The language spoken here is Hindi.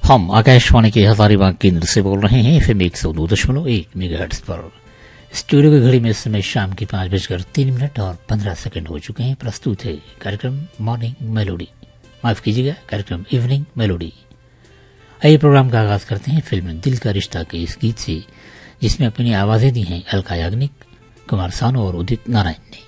हम आकाशवाणी के हजारीबाग केंद्र से बोल रहे हैं एफएम 102.1 मेगाहर्ट्ज पर। स्टूडियो की घड़ी में इस समय शाम के 5:03 और 15 सेकंड हो चुके हैं। प्रस्तुत है कार्यक्रम मॉर्निंग मेलोडी, माफ कीजिएगा कार्यक्रम इवनिंग मेलोडी। आइए प्रोग्राम का आगाज करते हैं फिल्म दिल का रिश्ता के इस गीत से, जिसमें अपनी आवाजें दी हैं अलका याग्निक, कुमार सानू और उदित नारायण ने।